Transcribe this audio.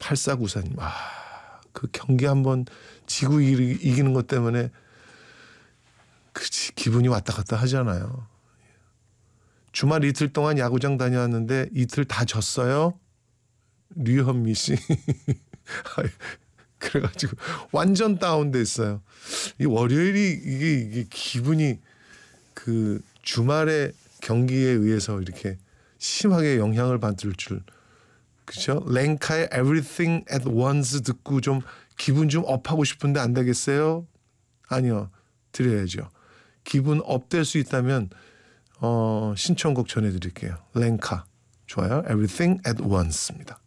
8494님, 그 경기 한번 지고 이기는 것 때문에 그치 기분이 왔다 갔다 하잖아요. 주말 이틀 동안 야구장 다녀왔는데 이틀 다 졌어요. 류현미 씨. 그래가지고 완전 다운됐어요. 이 월요일이 이게 기분이 그 주말의 경기에 의해서 이렇게 심하게 영향을 받을 줄. 그렇죠? 랭카의 Everything at Once 듣고 좀 기분 좀 업하고 싶은데 안 되겠어요? 아니요. 드려야죠. 기분 업될 수 있다면 신청곡 전해드릴게요. 랭카 좋아요. Everything at Once입니다.